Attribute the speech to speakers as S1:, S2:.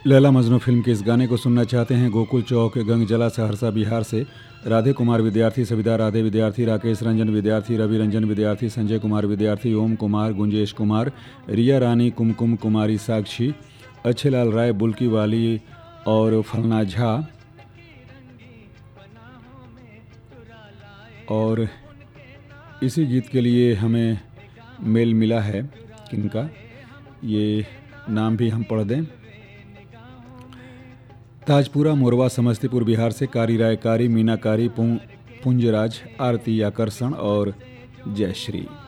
S1: Laila Majnu film के इस गाने को सुनना चाहते हैं गोकुल चौक गंगजला सहरसा बिहार से राधे कुमार विद्यार्थी, सविता राधे विद्यार्थी, राकेश रंजन विद्यार्थी, रवि रंजन विद्यार्थी, संजय कुमार विद्यार्थी, ओम कुमार, गुंजेश कुमार, रिया रानी, कुमकुम कुमारी, साक्षी, अच्छेलाल राय, बुल्की वाली और फलना झा। और इसी गीत के लिए हमें मेल मिला है किनका, ये नाम भी हम पढ़ दें। ताजपुरा मोरवा समस्तीपुर बिहार से कारी रायकारी, मीनाकारी, पुंजराज, आरती, आकर्षण और जयश्री।